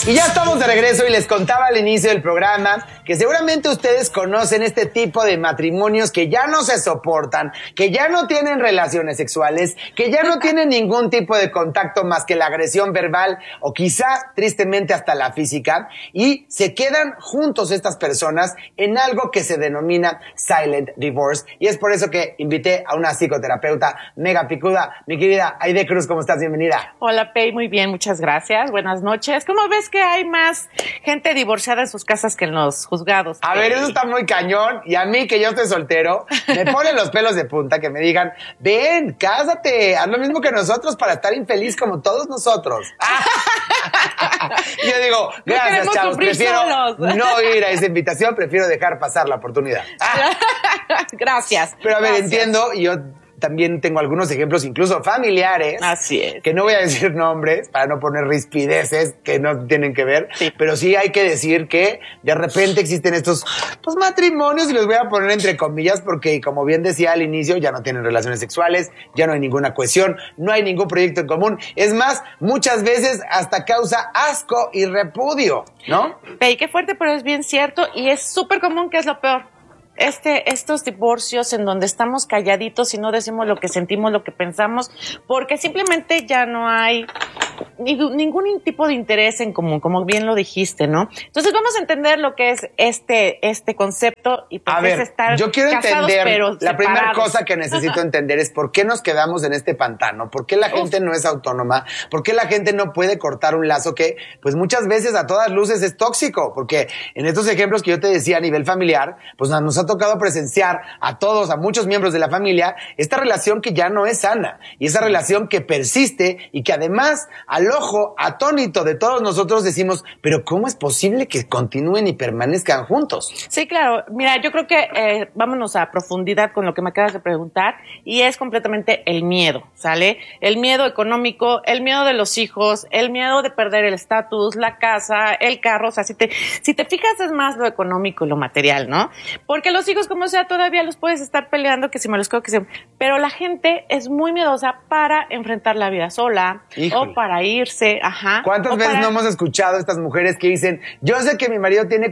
Y ya estamos de regreso y les contaba al inicio del programa que seguramente ustedes conocen este tipo de matrimonios que ya no se soportan, que ya no tienen relaciones sexuales, que ya no tienen ningún tipo de contacto más que la agresión verbal o quizá tristemente hasta la física, y se quedan juntos estas personas en algo que se denomina silent divorce. Y es por eso que invité a una psicoterapeuta mega picuda, mi querida Aide Cruz. ¿Cómo estás? Bienvenida. Hola, Pei, muy bien, muchas gracias. Buenas noches. ¿Cómo ves que hay más gente divorciada en sus casas que en los juzgados? A ver, eso está muy cañón. Y a mí, que yo estoy soltero, me ponen los pelos de punta que me digan, ven, cásate, haz lo mismo que nosotros para estar infeliz como todos nosotros. Y yo digo, gracias, chavos, prefiero no ir a esa invitación, prefiero dejar pasar la oportunidad. Gracias. Pero a ver, entiendo, y yo también tengo algunos ejemplos, incluso familiares. Así es. Que no voy a decir nombres para no poner rispideces que no tienen que ver. Sí. Pero sí hay que decir que de repente existen estos matrimonios, y los voy a poner entre comillas porque, como bien decía al inicio, ya no tienen relaciones sexuales, ya no hay ninguna cohesión, no hay ningún proyecto en común. Es más, muchas veces hasta causa asco y repudio, ¿no? Pei, qué fuerte, pero es bien cierto y es súper común, que es lo peor. Estos divorcios en donde estamos calladitos y no decimos lo que sentimos, lo que pensamos, porque simplemente ya no hay ningún tipo de interés en común, como bien lo dijiste, ¿no? Entonces vamos a entender lo que es este concepto y por qué es estar yo quiero casados, entender, pero la primera separados. cosa que necesito entender es por qué nos quedamos en este pantano, por qué la gente no es autónoma, por qué la gente no puede cortar un lazo que, pues muchas veces a todas luces es tóxico, porque en estos ejemplos que yo te decía a nivel familiar, pues nos ha tocado presenciar a todos, a muchos miembros de la familia, esta relación que ya no es sana, y esa relación que persiste y que además al ojo atónito de todos nosotros decimos, pero ¿cómo es posible que continúen y permanezcan juntos? Sí, claro. Mira, yo creo que vámonos a profundidad con lo que me acabas de preguntar, y es completamente el miedo, ¿sale? El miedo económico, el miedo de los hijos, el miedo de perder el estatus, la casa, el carro. O sea, si te fijas, es más lo económico y lo material, ¿no? Porque los hijos, como sea, todavía los puedes estar peleando, que si me los quedo, que si... Pero la gente es muy miedosa para enfrentar la vida sola. Híjole. O para irse, ajá. ¿Cuántas veces no hemos escuchado a estas mujeres que dicen, yo sé que mi marido tiene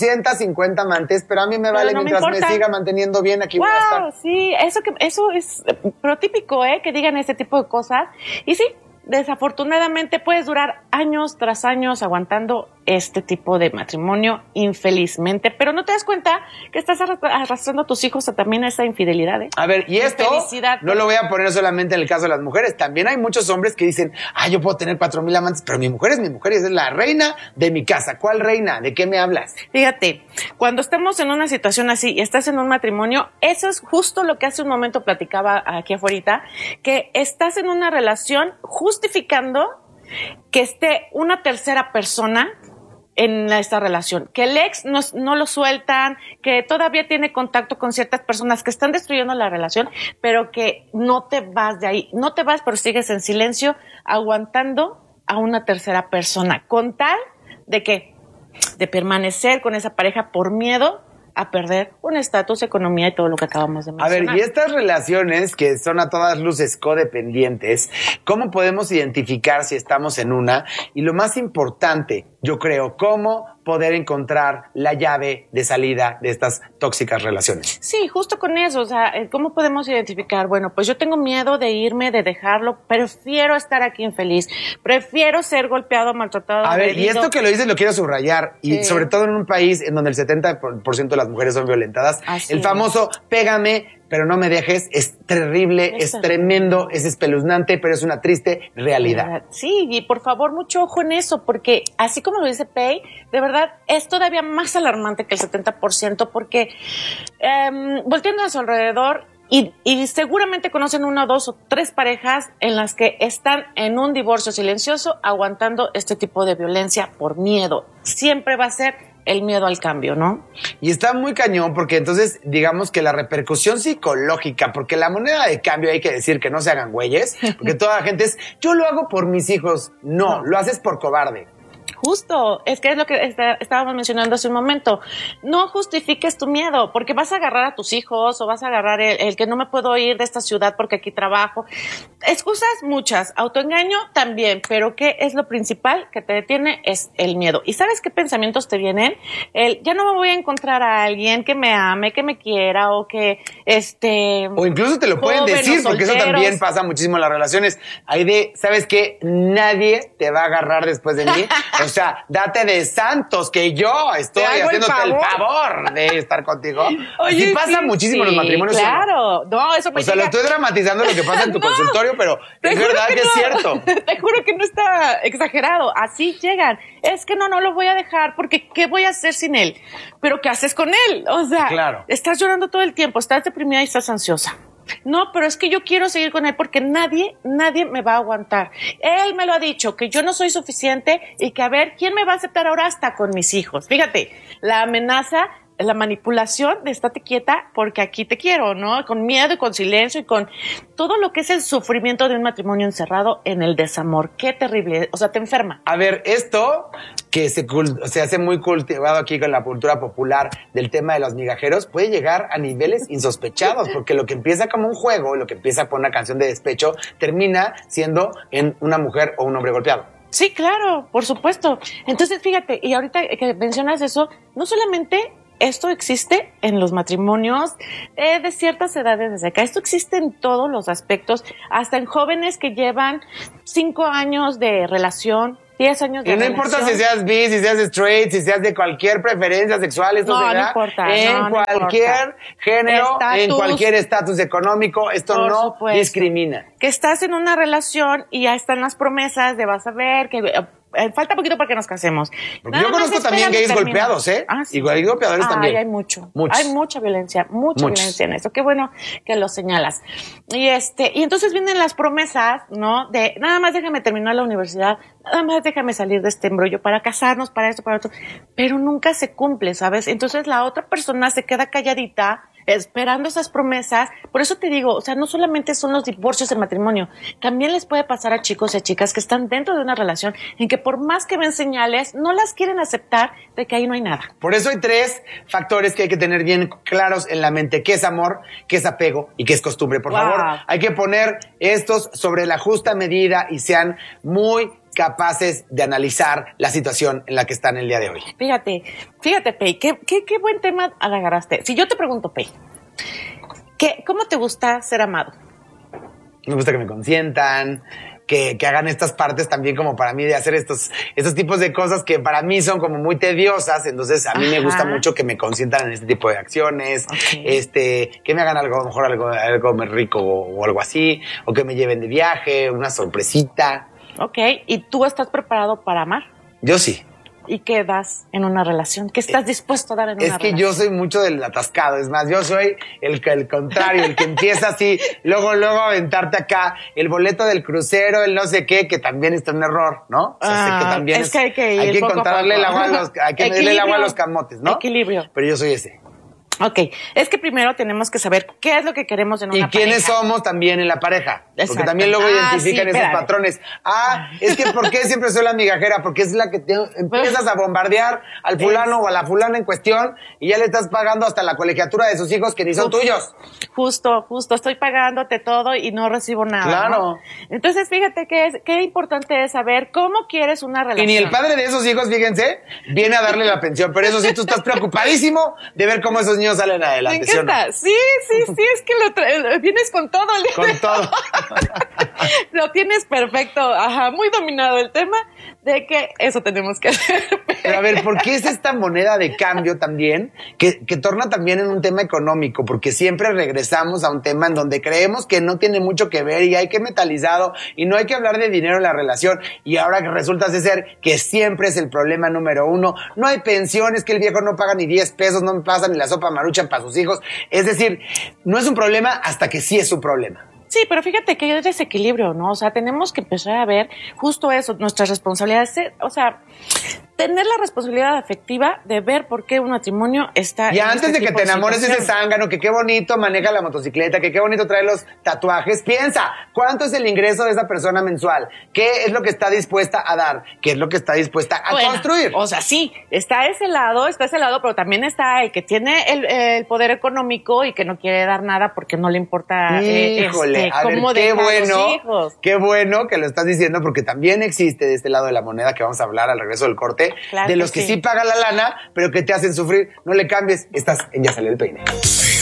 450 amantes, pero a mí me vale no mientras me siga manteniendo bien, aquí voy a estar? Sí, eso es protípico, que digan ese tipo de cosas. Y sí, desafortunadamente puedes durar años tras años aguantando este tipo de matrimonio, infelizmente, pero no te das cuenta que estás arrastrando a tus hijos también a esa infidelidad. A ver, y esto no lo voy a poner solamente en el caso de las mujeres, también hay muchos hombres que dicen, yo puedo tener 4,000 amantes, pero mi mujer es la reina de mi casa. ¿Cuál reina? ¿De qué me hablas? Fíjate, cuando estamos en una situación así y estás en un matrimonio, eso es justo lo que hace un momento platicaba aquí afuera, que estás en una relación justificando que esté una tercera persona en esta relación, que el ex no lo sueltan, que todavía tiene contacto con ciertas personas que están destruyendo la relación, pero que no te vas de ahí, no te vas, pero sigues en silencio aguantando a una tercera persona, con tal de que de permanecer con esa pareja por miedo a perder un estatus, economía y todo lo que acabamos de mencionar. A ver, y estas relaciones que son a todas luces codependientes, ¿cómo podemos identificar si estamos en una? Y lo más importante, yo creo, ¿cómo poder encontrar la llave de salida de estas tóxicas relaciones? Sí, justo con eso, o sea, ¿cómo podemos identificar? Bueno, pues yo tengo miedo de irme, de dejarlo, prefiero estar aquí infeliz, prefiero ser golpeado, maltratado, A ver, agredido. y esto que lo dices lo quiero subrayar, y sobre todo en un país en donde el 70% de las mujeres son violentadas, el famoso pégame, pero no me dejes, es terrible, es tremendo, es espeluznante, pero es una triste realidad. Sí, y por favor, mucho ojo en eso, porque así como lo dice Pei, de verdad es todavía más alarmante que el 70%, porque volteando a su alrededor, y seguramente conocen 1, 2 o 3 parejas en las que están en un divorcio silencioso aguantando este tipo de violencia por miedo. Siempre va a ser el miedo al cambio, ¿no? Y está muy cañón porque entonces digamos que la repercusión psicológica, porque la moneda de cambio hay que decir que no se hagan güeyes, porque toda la gente es, yo lo hago por mis hijos. No, lo haces por cobarde. Justo, es que es lo que estábamos mencionando hace un momento. No justifiques tu miedo, porque vas a agarrar a tus hijos o vas a agarrar el que no me puedo ir de esta ciudad porque aquí trabajo. Excusas muchas, autoengaño también, pero ¿qué es lo principal que te detiene? Es el miedo. ¿Y sabes qué pensamientos te vienen? Ya no me voy a encontrar a alguien que me ame, que me quiera o que o incluso te lo pueden decir, porque eso también pasa muchísimo en las relaciones. Hay de, ¿sabes qué? Nadie te va a agarrar después de mí. O sea, date de santos que yo estoy haciéndote el favor de estar contigo. Oye, así pasa muchísimo en los matrimonios. Claro, no, eso me O sea, lo estoy dramatizando lo que pasa en tu consultorio, pero es verdad que es cierto. Te juro que no está exagerado. Así llegan. Es que no lo voy a dejar porque ¿qué voy a hacer sin él? Pero ¿qué haces con él? O sea, claro. Estás llorando todo el tiempo, estás deprimida y estás ansiosa. No, pero es que yo quiero seguir con él porque nadie me va a aguantar. Él me lo ha dicho, que yo no soy suficiente y que a ver, ¿quién me va a aceptar ahora hasta con mis hijos? Fíjate, la amenaza, la manipulación de estate quieta porque aquí te quiero, ¿no? Con miedo y con silencio y con todo lo que es el sufrimiento de un matrimonio encerrado en el desamor. Qué terrible, o sea, te enferma. A ver, esto que se hace muy cultivado aquí con la cultura popular del tema de los migajeros puede llegar a niveles insospechados, porque lo que empieza como un juego, lo que empieza por una canción de despecho, termina siendo en una mujer o un hombre golpeado. Sí, claro, por supuesto. Entonces, fíjate, y ahorita que mencionas eso, no solamente esto existe en los matrimonios de ciertas edades desde acá. Esto existe en todos los aspectos, hasta en jóvenes que llevan 5 años de relación, 10 años de relación. Y no importa si seas bi, si seas straight, si seas de cualquier preferencia sexual, esto se da no importa, en cualquier género, en cualquier estatus económico, esto no discrimina. Que estás en una relación y ya están las promesas de vas a ver que falta poquito para que nos casemos. Porque yo conozco también gays golpeados, ¿eh? Sí. Y gays golpeadores también. Hay mucho. Hay mucha violencia en eso. Qué bueno que lo señalas. Y entonces vienen las promesas, ¿no? De nada más déjame terminar la universidad, nada más déjame salir de este embrollo para casarnos, para esto, para otro. Pero nunca se cumple, ¿sabes? Entonces la otra persona se queda calladita esperando esas promesas. Por eso te digo, o sea, no solamente son los divorcios del matrimonio, también les puede pasar a chicos y a chicas que están dentro de una relación en que por más que ven señales, no las quieren aceptar de que ahí no hay nada. Por eso hay 3 factores que hay que tener bien claros en la mente: qué es amor, qué es apego y qué es costumbre. Por favor, hay que poner estos sobre la justa medida y sean muy capaces de analizar la situación en la que están el día de hoy. Fíjate, Pei, qué buen tema agarraste. Si yo te pregunto, Pei, ¿cómo te gusta ser amado? Me gusta que me consientan, que hagan estas partes también como para mí de hacer estos tipos de cosas que para mí son como muy tediosas. Entonces a mí me gusta mucho que me consientan en este tipo de acciones, que me hagan algo, a lo mejor algo muy rico o algo así, o que me lleven de viaje, una sorpresita. Ok, ¿y tú estás preparado para amar? Yo sí. ¿Y qué das en una relación? ¿Qué estás dispuesto a dar en una relación? Es que yo soy mucho del atascado. Es más, yo soy el contrario, el que empieza así, luego aventarte acá el boleto del crucero, el no sé qué, que también está un error, ¿no? O sea, sé que también hay que encontrarle el agua medirle el agua a los camotes, ¿no? Equilibrio. Pero yo soy ese. Ok, es que primero tenemos que saber qué es lo que queremos en una pareja. Y quiénes somos también en la pareja. Exacto. Porque también luego identifican esos patrones. Es que ¿por qué siempre soy la migajera? Porque es la que empiezas a bombardear al fulano o a la fulana en cuestión y ya le estás pagando hasta la colegiatura de sus hijos que ni son tuyos. Justo, estoy pagándote todo y no recibo nada. Claro. ¿no? Entonces, fíjate qué importante es saber cómo quieres una relación. Y ni el padre de esos hijos, fíjense, viene a darle la pensión. Pero eso sí, tú estás preocupadísimo de ver cómo esos niños salen adelante. ¿Sí, no? Sí, es que vienes con todo. Con todo. Lo tienes perfecto, muy dominado el tema de que eso tenemos que hacer. Pero a ver, ¿por qué es esta moneda de cambio también que torna también en un tema económico? Porque siempre regresamos a un tema en donde creemos que no tiene mucho que ver y hay que metalizado y no hay que hablar de dinero en la relación, y ahora que resulta ser que siempre es el problema número 1. No hay pensiones, que el viejo no paga ni 10 pesos, no me pasa ni la sopa maruchan para sus hijos. Es decir, no es un problema hasta que sí es un problema. Sí, pero fíjate que hay desequilibrio, ¿no? O sea, tenemos que empezar a ver justo eso, nuestras responsabilidades. O sea, tener la responsabilidad afectiva de ver por qué un matrimonio está y en antes este de que tipo te enamores de ese situación. zángano, que qué bonito maneja la motocicleta, que qué bonito trae los tatuajes, piensa, ¿cuánto es el ingreso de esa persona mensual? ¿Qué es lo que está dispuesta a dar? ¿Qué es lo que está dispuesta a construir? O sea, sí, está ese lado, pero también está el que tiene el poder económico y que no quiere dar nada porque no le importa Híjole, a ver, cómo qué dejar a bueno, los hijos. qué bueno que lo estás diciendo, porque también existe de este lado de la moneda, que vamos a hablar al regreso del corte, Claro de los que sí pagan la lana, pero que te hacen sufrir. No le cambies, estás en Ya Salió el Peine.